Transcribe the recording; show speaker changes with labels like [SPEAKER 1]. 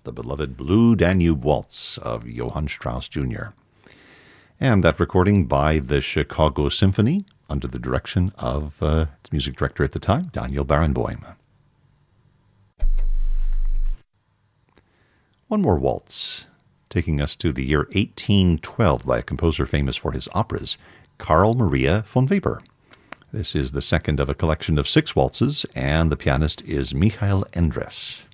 [SPEAKER 1] the beloved Blue Danube Waltz of Johann Strauss Jr. And that recording by the Chicago Symphony under the direction of its music director at the time, Daniel Barenboim. One more waltz, taking us to the year 1812 by a composer famous for his operas, Carl Maria von Weber. This is the second of a collection of 6 waltzes, and the pianist is Michael Endres.